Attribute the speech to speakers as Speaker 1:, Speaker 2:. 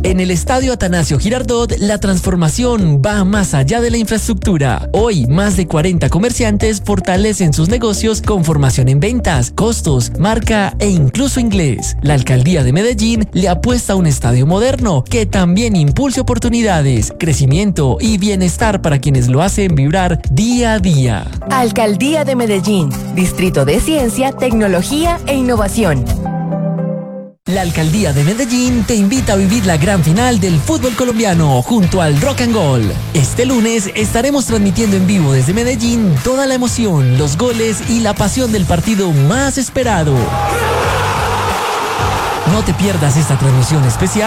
Speaker 1: En el Estadio Atanasio Girardot, la transformación va más allá de la infraestructura. Hoy, más de 40 comerciantes fortalecen sus negocios con formación en ventas, costos, marca e incluso inglés. La Alcaldía de Medellín le apuesta a un estadio moderno que también impulse oportunidades, crecimiento y bienestar para quienes lo hacen vibrar día a día.
Speaker 2: Alcaldía de Medellín, Distrito de Ciencia, Tecnología e Innovación.
Speaker 1: La Alcaldía de Medellín te invita a vivir la gran final del fútbol colombiano junto al Rock and Goal. Este lunes estaremos transmitiendo en vivo desde Medellín toda la emoción, los goles y la pasión del partido más esperado. No te pierdas esta transmisión especial